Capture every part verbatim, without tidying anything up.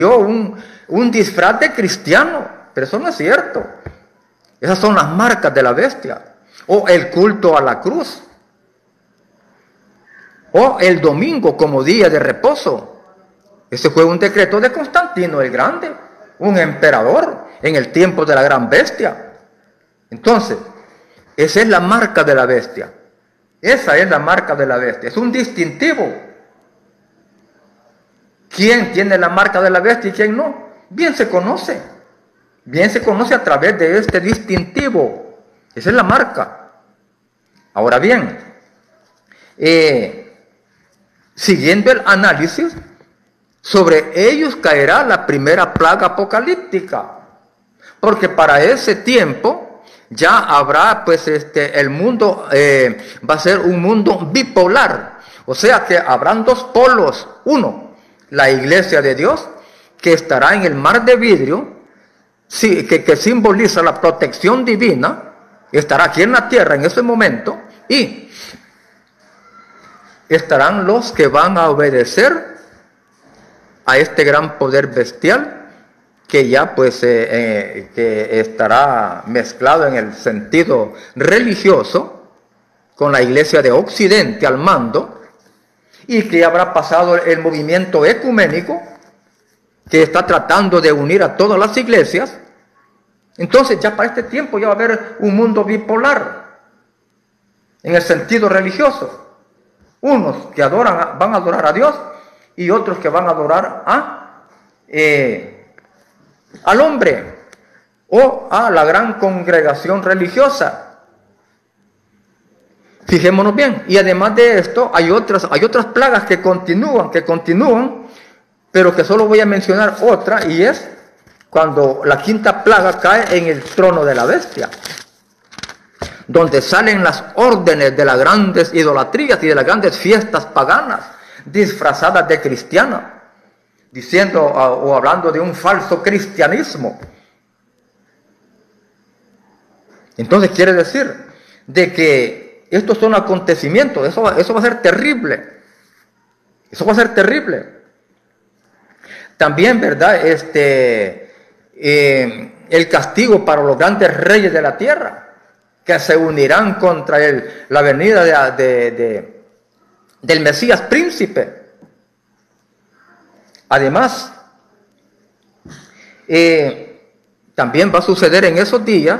un, un disfraz de cristiano, pero eso no es cierto. Esas son las marcas de la bestia. O el culto a la cruz. O el domingo como día de reposo. Ese fue un decreto de Constantino el Grande, un emperador en el tiempo de la gran bestia. Entonces, esa es la marca de la bestia. Esa es la marca de la bestia. Es un distintivo. ¿Quién tiene la marca de la bestia y quién no? Bien se conoce. Bien se conoce a través de este distintivo. Esa es la marca. Ahora bien, eh, siguiendo el análisis, sobre ellos caerá la primera plaga apocalíptica. Porque para ese tiempo ya habrá, pues, este, el mundo eh, va a ser un mundo bipolar. O sea que habrán dos polos. Uno, la iglesia de Dios, que estará en el mar de vidrio, sí, que, que simboliza la protección divina, estará aquí en la tierra en ese momento, y estarán los que van a obedecer a este gran poder bestial, que ya pues eh, eh, que estará mezclado en el sentido religioso, con la iglesia de Occidente al mando, y que habrá pasado el movimiento ecuménico, que está tratando de unir a todas las iglesias. Entonces ya para este tiempo ya va a haber un mundo bipolar, en el sentido religioso. Unos que adoran, van a adorar a Dios, y otros que van a adorar a, eh, al hombre, o a la gran congregación religiosa. Fijémonos bien, y además de esto, hay otras, hay otras plagas que continúan, que continúan, pero que solo voy a mencionar otra, y es cuando la quinta plaga cae en el trono de la bestia, donde salen las órdenes de las grandes idolatrías y de las grandes fiestas paganas, disfrazadas de cristianas, diciendo o hablando de un falso cristianismo. Entonces quiere decir de que estos son acontecimientos, eso, eso va a ser terrible, eso va a ser terrible. También, ¿verdad? Este, eh, el castigo para los grandes reyes de la tierra, que se unirán contra el, la venida de, de, de, del Mesías príncipe. Además, eh, también va a suceder en esos días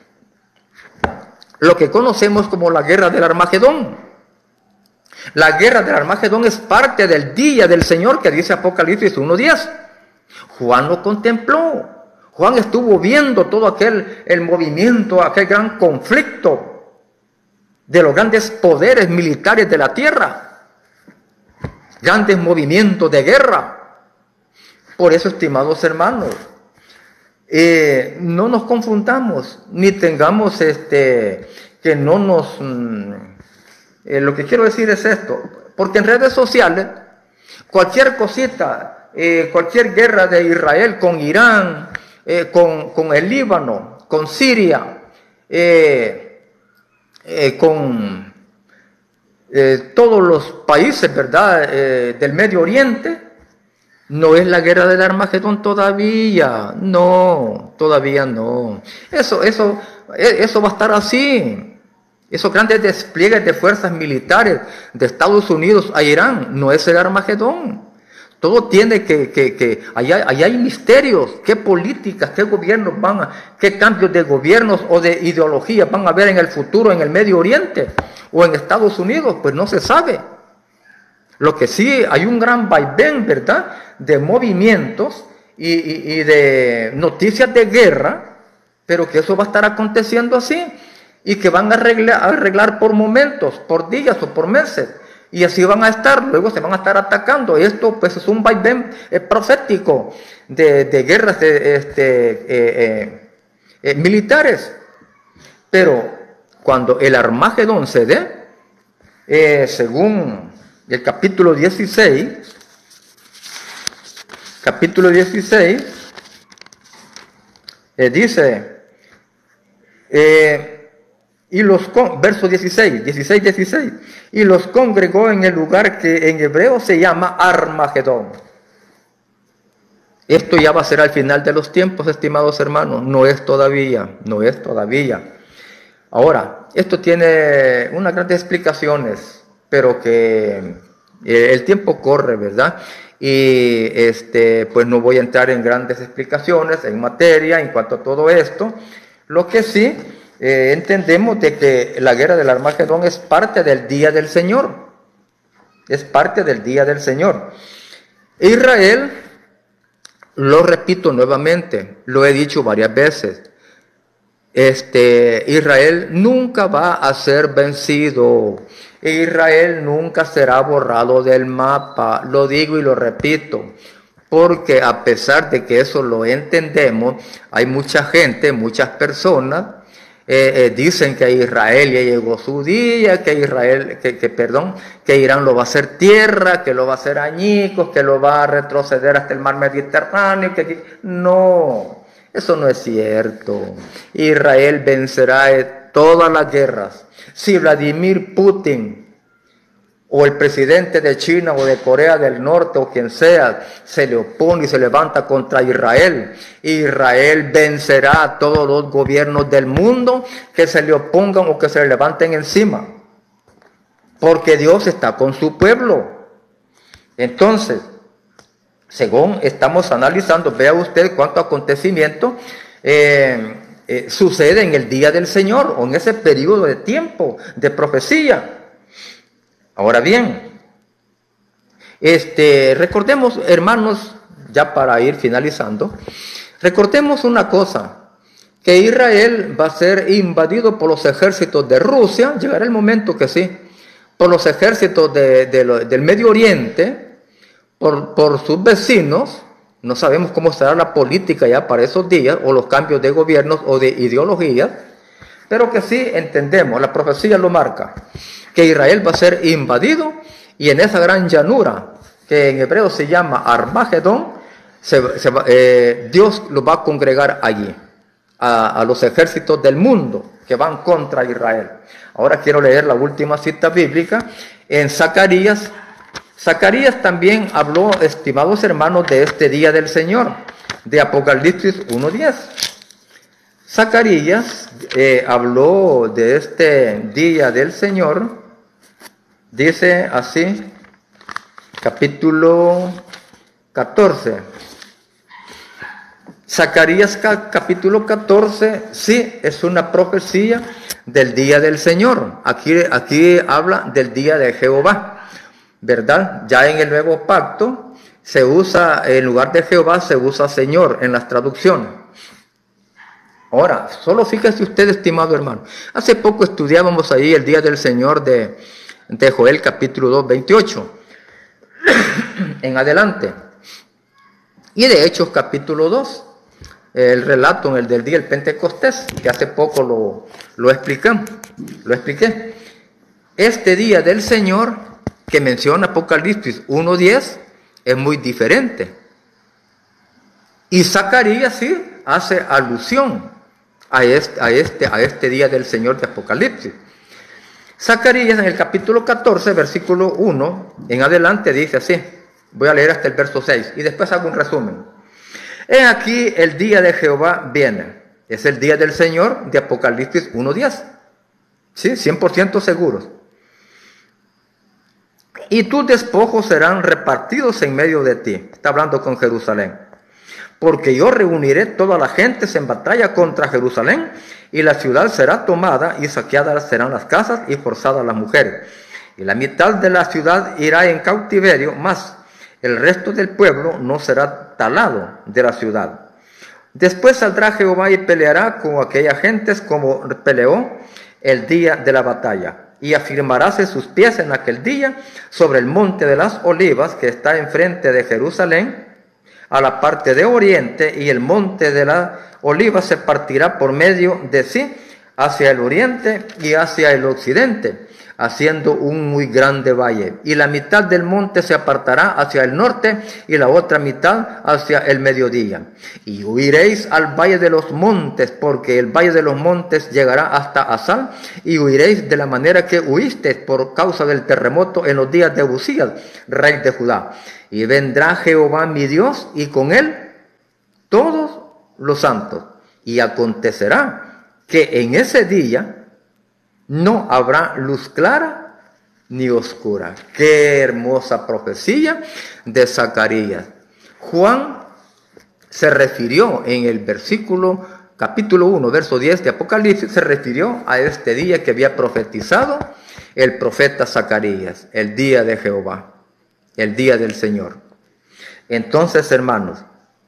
lo que conocemos como la guerra del Armagedón. La guerra del Armagedón es parte del día del Señor que dice Apocalipsis uno diez. Juan lo contempló. Juan estuvo viendo todo aquel el movimiento, aquel gran conflicto de los grandes poderes militares de la tierra. Grandes movimientos de guerra. Por eso, estimados hermanos, eh, no nos confundamos, ni tengamos este, que no nos... Mm, eh, lo que quiero decir es esto, porque en redes sociales, cualquier cosita, eh, cualquier guerra de Israel con Irán, eh, con, con el Líbano, con Siria, eh, eh, con eh, todos los países, ¿verdad?, eh, del Medio Oriente, no es la guerra del Armagedón todavía, no, todavía no. Eso, eso, eso va a estar así. Esos grandes despliegues de fuerzas militares de Estados Unidos a Irán no es el Armagedón. Todo tiene que, que, que allá, allá hay misterios. ¿Qué políticas, qué gobiernos van a, qué cambios de gobiernos o de ideologías van a haber en el futuro en el Medio Oriente o en Estados Unidos? Pues no se sabe. Lo que sí, hay un gran vaivén, ¿verdad?, de movimientos y, y, y de noticias de guerra, pero que eso va a estar aconteciendo así, y que van a arreglar, a arreglar por momentos, por días o por meses, y así van a estar, luego se van a estar atacando. Esto pues es un vaivén eh, profético de, de guerras de, este, eh, eh, eh, militares. Pero cuando el Armagedón se dé, eh, según el capítulo dieciséis, capítulo dieciséis, eh, dice, eh, y los con, verso dieciséis, dieciséis, dieciséis, y los congregó en el lugar que en hebreo se llama Armagedón. Esto ya va a ser al final de los tiempos, estimados hermanos. No es todavía, no es todavía. Ahora, esto tiene unas grandes explicaciones, pero que el tiempo corre, ¿verdad? Y este, pues no voy a entrar en grandes explicaciones en materia en cuanto a todo esto. Lo que sí eh, entendemos de que la guerra del Armagedón es parte del día del Señor. Es parte del día del Señor. Israel, lo repito nuevamente, lo he dicho varias veces, este, Israel nunca va a ser vencido. Israel nunca será borrado del mapa. Lo digo y lo repito, porque a pesar de que eso lo entendemos, hay mucha gente, muchas personas, eh, eh, dicen que Israel ya llegó su día, que Israel, que, que perdón, que Irán lo va a hacer tierra, que lo va a hacer añicos, que lo va a retroceder hasta el mar Mediterráneo, que no, eso no es cierto. Israel vencerá en todas las guerras. Si Vladimir Putin o el presidente de China o de Corea del Norte o quien sea se le opone y se levanta contra Israel, Israel vencerá a todos los gobiernos del mundo que se le opongan o que se le levanten encima, porque Dios está con su pueblo. Entonces, según estamos analizando, vea usted cuánto acontecimiento eh, eh, sucede en el día del Señor o en ese periodo de tiempo de profecía. Ahora bien, este, recordemos, hermanos, ya para ir finalizando, recordemos una cosa, que Israel va a ser invadido por los ejércitos de Rusia, llegará el momento que sí, por los ejércitos de, de lo, del Medio Oriente, por, por sus vecinos. No sabemos cómo será la política ya para esos días, o los cambios de gobiernos o de ideologías, pero que sí entendemos, la profecía lo marca, que Israel va a ser invadido, y en esa gran llanura, que en hebreo se llama Armagedón, se, se, eh, Dios lo va a congregar allí, a, a los ejércitos del mundo que van contra Israel. Ahora quiero leer la última cita bíblica en Zacarías. Zacarías también habló, estimados hermanos, de este día del Señor, de Apocalipsis uno diez. Zacarías eh, habló de este día del Señor, dice así, capítulo catorce. Zacarías capítulo catorce, sí, es una profecía del día del Señor. Aquí, aquí habla del día de Jehová, ¿verdad? Ya en el nuevo pacto se usa, en lugar de Jehová, se usa Señor en las traducciones. Ahora, solo fíjese usted, estimado hermano. Hace poco estudiábamos ahí el día del Señor de, de Joel capítulo dos, veintiocho. En adelante. Y de Hechos capítulo dos. El relato en el del día del Pentecostés, que hace poco lo, lo expliqué. Lo expliqué. Este día del Señor que menciona Apocalipsis uno diez es muy diferente. Y Zacarías sí hace alusión a este, a, este, a este día del Señor de Apocalipsis. Zacarías en el capítulo catorce, versículo uno, en adelante dice así, voy a leer hasta el verso seis y después hago un resumen. He aquí el día de Jehová viene, es el día del Señor de Apocalipsis uno diez, ¿sí? cien por ciento seguros. Y tus despojos serán repartidos en medio de ti, está hablando con Jerusalén. Porque yo reuniré todas las gentes en batalla contra Jerusalén, y la ciudad será tomada, y saqueadas serán las casas, y forzadas las mujeres. Y la mitad de la ciudad irá en cautiverio, mas el resto del pueblo no será talado de la ciudad. Después saldrá Jehová y peleará con aquellas gentes como peleó el día de la batalla. Y afirmaráse sus pies en aquel día sobre el monte de las olivas, que está enfrente de Jerusalén, a la parte de oriente, y el monte de la oliva se partirá por medio de sí hacia el oriente y hacia el occidente, haciendo un muy grande valle. Y la mitad del monte se apartará hacia el norte y la otra mitad hacia el mediodía. Y huiréis al valle de los montes, porque el valle de los montes llegará hasta Asal, y huiréis de la manera que huisteis por causa del terremoto en los días de Uzías, rey de Judá. Y vendrá Jehová mi Dios, y con él todos los santos. Y acontecerá que en ese día no habrá luz clara ni oscura. Qué hermosa profecía de Zacarías. Juan se refirió en el versículo, capítulo uno, verso diez de Apocalipsis, se refirió a este día que había profetizado el profeta Zacarías, el día de Jehová, el día del Señor. Entonces, hermanos,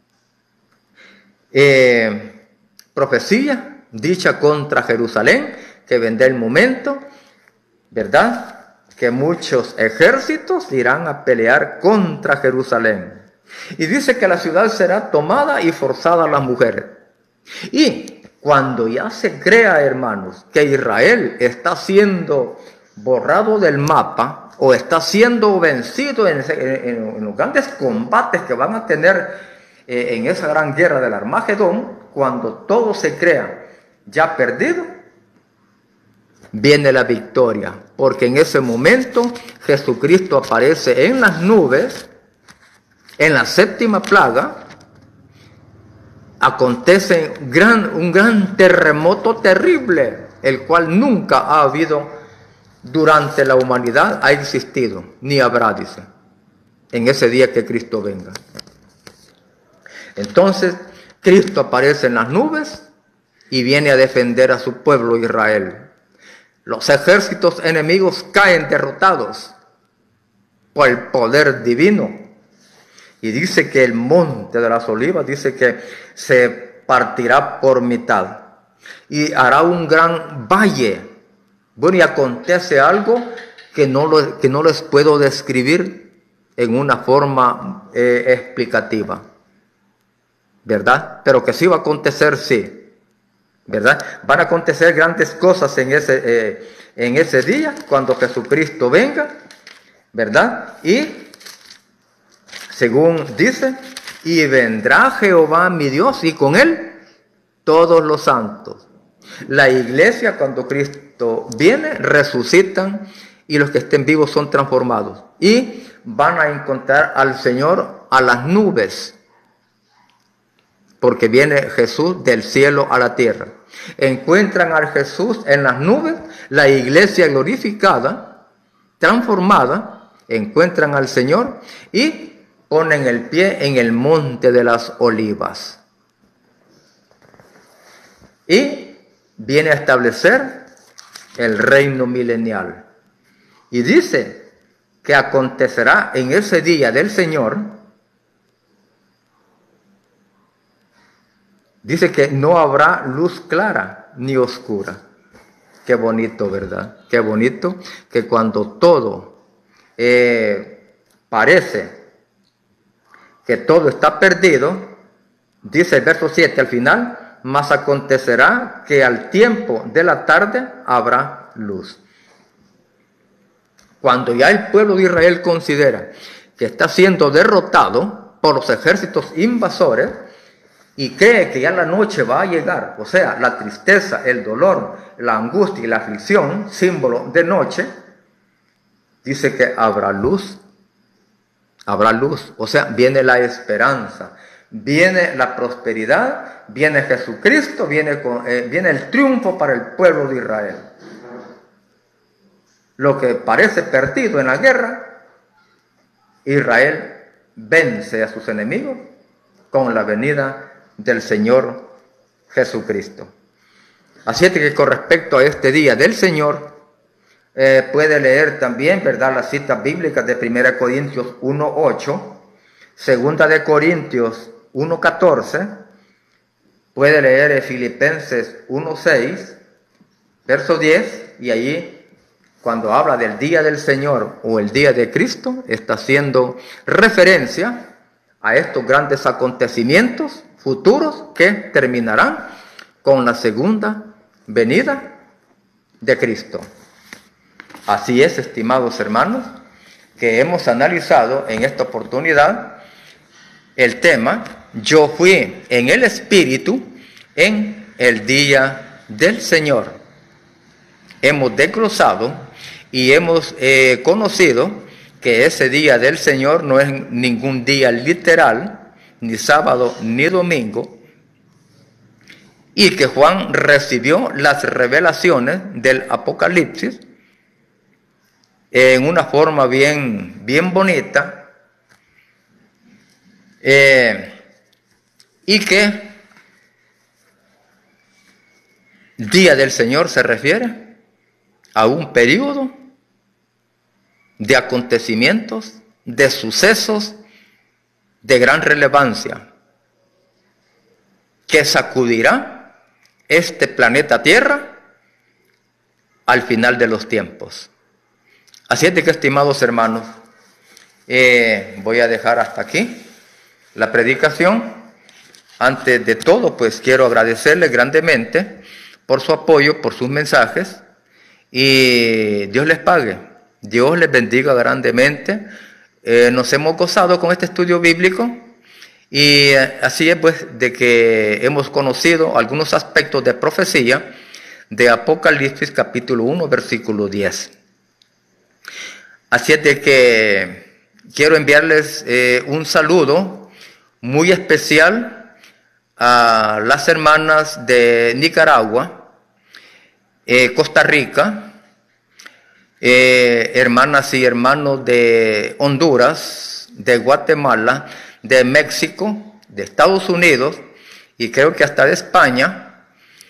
eh, profecía dicha contra Jerusalén, que vendrá el momento, ¿verdad?, que muchos ejércitos irán a pelear contra Jerusalén. Y dice que la ciudad será tomada y forzada a las mujeres. Y cuando ya se crea, hermanos, que Israel está siendo borrado del mapa o está siendo vencido en, en, en los grandes combates que van a tener eh, en esa gran guerra del Armagedón, cuando todo se crea ya perdido, viene la victoria, porque en ese momento Jesucristo aparece en las nubes, en la séptima plaga, acontece gran, un gran terremoto terrible, el cual nunca ha habido durante la humanidad, ha existido, ni habrá, dice, en ese día que Cristo venga. Entonces, Cristo aparece en las nubes y viene a defender a su pueblo Israel. Los ejércitos enemigos caen derrotados por el poder divino. Y dice que el monte de las olivas, dice que se partirá por mitad. Y hará un gran valle. Bueno, y acontece algo que no, lo, que no les puedo describir en una forma eh, explicativa. ¿Verdad? Pero que sí va a acontecer, sí. ¿Verdad? Van a acontecer grandes cosas en ese, eh, en ese día, cuando Jesucristo venga, ¿verdad? Y, según dice, y vendrá Jehová mi Dios, y con él todos los santos. La iglesia, cuando Cristo viene, resucitan, y los que estén vivos son transformados. Y van a encontrar al Señor a las nubes, porque viene Jesús del cielo a la tierra. Encuentran al Jesús en las nubes, la iglesia glorificada, transformada, encuentran al Señor y ponen el pie en el monte de las olivas. Y viene a establecer el reino milenial. Y dice que acontecerá en ese día del Señor. Dice que no habrá luz clara ni oscura. Qué bonito, ¿verdad? Qué bonito que cuando todo eh, parece que todo está perdido, dice el verso siete al final, mas acontecerá que al tiempo de la tarde habrá luz. Cuando ya el pueblo de Israel considera que está siendo derrotado por los ejércitos invasores, y cree que ya la noche va a llegar, o sea, la tristeza, el dolor, la angustia y la aflicción, símbolo de noche, dice que habrá luz, habrá luz, o sea, viene la esperanza, viene la prosperidad, viene Jesucristo, viene, con, eh, viene el triunfo para el pueblo de Israel. Lo que parece perdido en la guerra, Israel vence a sus enemigos con la venida del Señor Jesucristo. Así es que con respecto a este día del Señor, eh, puede leer también, ¿verdad?, las citas bíblicas de primera Corintios uno ocho, segunda de Corintios uno catorce, puede leer Filipenses uno seis, verso diez, y allí, cuando habla del día del Señor o el día de Cristo, está haciendo referencia a estos grandes acontecimientos futuros que terminarán con la segunda venida de Cristo. Así es, estimados hermanos, que hemos analizado en esta oportunidad el tema Yo fui en el Espíritu en el día del Señor. Hemos desglosado y hemos eh, conocido que ese día del Señor no es ningún día literal, ni sábado, ni domingo, y que Juan recibió las revelaciones del Apocalipsis en una forma bien, bien bonita, eh, y que día del Señor se refiere a un periodo de acontecimientos, de sucesos de gran relevancia, que sacudirá este planeta Tierra al final de los tiempos. Así es de que, estimados hermanos, eh, voy a dejar hasta aquí la predicación. Antes de todo, pues quiero agradecerles grandemente por su apoyo, por sus mensajes, y Dios les pague, Dios les bendiga grandemente. Eh, nos hemos gozado con este estudio bíblico, y así es pues de que hemos conocido algunos aspectos de profecía de Apocalipsis capítulo uno, versículo diez. Así es de que quiero enviarles eh, un saludo muy especial a las hermanas de Nicaragua, eh, Costa Rica, eh, hermanas y hermanos de Honduras, de Guatemala, de México, de Estados Unidos, y creo que hasta de España,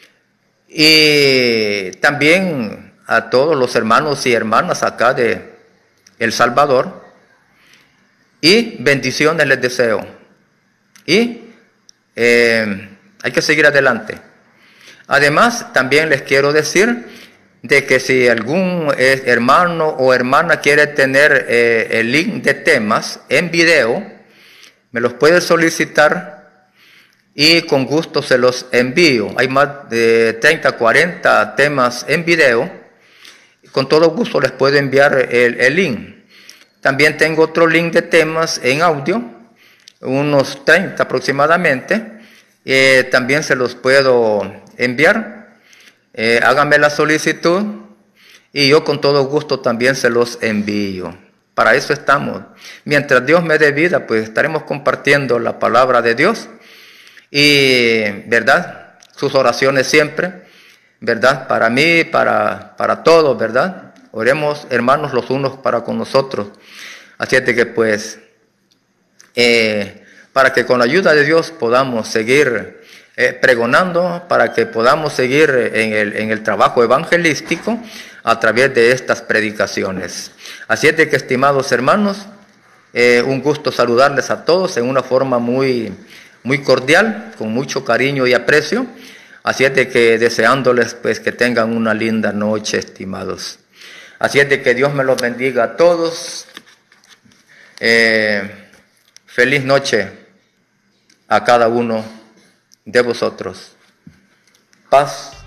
y también a todos los hermanos y hermanas acá de El Salvador, y bendiciones les deseo. Y eh, hay que seguir adelante. Además, también les quiero decir de que si algún eh, hermano o hermana quiere tener eh, el link de temas en video, me los puede solicitar y con gusto se los envío. Hay más de treinta, cuarenta temas en video. Con todo gusto les puedo enviar el, el link. También tengo otro link de temas en audio, unos treinta aproximadamente. Eh, también se los puedo enviar. Eh, háganme la solicitud y yo con todo gusto también se los envío. Para eso estamos. Mientras Dios me dé vida, pues estaremos compartiendo la palabra de Dios. Y, ¿verdad? Sus oraciones siempre, ¿verdad? Para mí, para, para todos, ¿verdad? Oremos, hermanos, los unos para con nosotros. Así es de que, pues, eh, para que con la ayuda de Dios podamos seguir eh, pregonando, para que podamos seguir en el, en el trabajo evangelístico a través de estas predicaciones. Así es de que, estimados hermanos, eh, un gusto saludarles a todos en una forma muy, muy cordial, con mucho cariño y aprecio. Así es de que deseándoles pues que tengan una linda noche, estimados. Así es de que Dios me los bendiga a todos. Eh, feliz noche a cada uno de vosotros. Paz